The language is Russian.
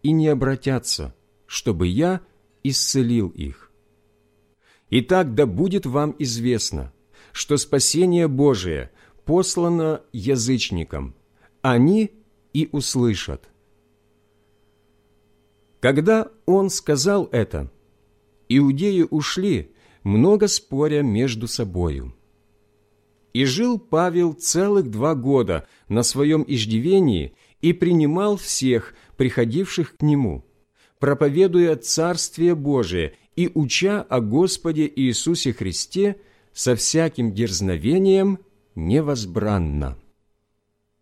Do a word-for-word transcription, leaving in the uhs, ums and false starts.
и не обратятся, чтобы я исцелил их. Итак, да будет вам известно, что спасение Божие послано язычникам, они и услышат». Когда он сказал это, иудеи ушли, много споря между собою. И жил Павел целых два года на своем иждивении и принимал всех, приходивших к нему, проповедуя Царствие Божие и уча о Господе Иисусе Христе со всяким дерзновением невозбранно.